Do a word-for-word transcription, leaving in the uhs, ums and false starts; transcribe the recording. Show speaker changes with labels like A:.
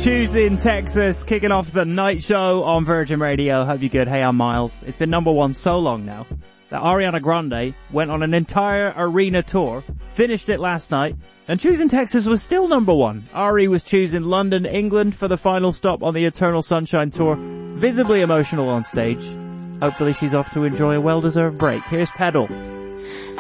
A: Choosing Texas, kicking off the night show on Virgin Radio. Hope you're good. Hey, I'm Miles. It's been number one so long now that Ariana Grande went on an entire arena tour, finished it last night, and Choosing Texas was still number one. Ari was choosing London, England for the final stop on the Eternal Sunshine Tour, visibly emotional on stage. Hopefully she's off to enjoy a well-deserved break. Here's Pedal.